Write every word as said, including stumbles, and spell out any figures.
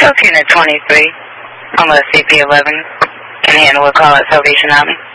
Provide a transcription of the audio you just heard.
Delta Unit twenty-three, on the C P eleven, can handle a call at Salvation Army.